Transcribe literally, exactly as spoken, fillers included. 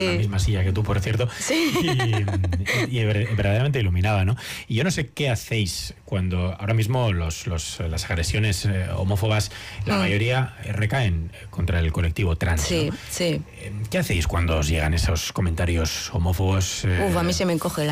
la misma silla que tú, por cierto, sí. y, y verdaderamente iluminaba, ¿no? Y yo no sé qué hacéis cuando ahora mismo los, los, las agresiones eh, homófobas, la mm. mayoría recaen contra el colectivo trans, sí, ¿no? sí. ¿Qué hacéis cuando os llegan esos comentarios homófobos? Eh... Uf, a mí se me encoge la